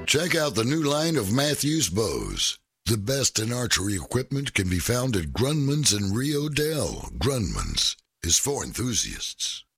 check out the new line of Matthews bows. The best in archery equipment can be found at Grunman's in Rio Dell. Grunman's is for enthusiasts.